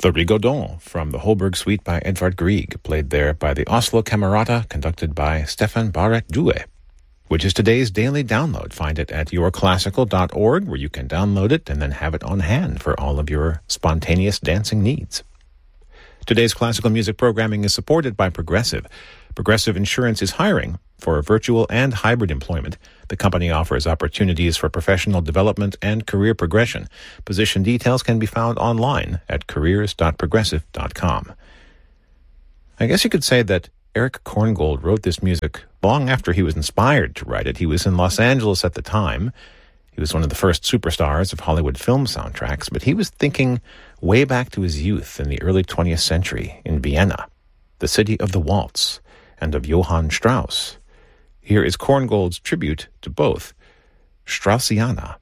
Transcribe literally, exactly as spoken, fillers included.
The Rigaudon from the Holberg Suite by Edvard Grieg, played there by the Oslo Camerata, conducted by Stefan Barek Due, which is today's daily download. Find it at your classical dot org, where you can download it and then have it on hand for all of your spontaneous dancing needs. Today's classical music programming is supported by Progressive. Progressive Insurance is hiring for virtual and hybrid employment. The company offers opportunities for professional development and career progression. Position details can be found online at careers dot progressive dot com. I guess you could say that Erich Korngold wrote this music long after he was inspired to write it. He was in Los Angeles at the time. He was one of the first superstars of Hollywood film soundtracks, but he was thinking way back to his youth in the early twentieth century in Vienna, the city of the waltz and of Johann Strauss. Here is Korngold's tribute to both, Straussiana.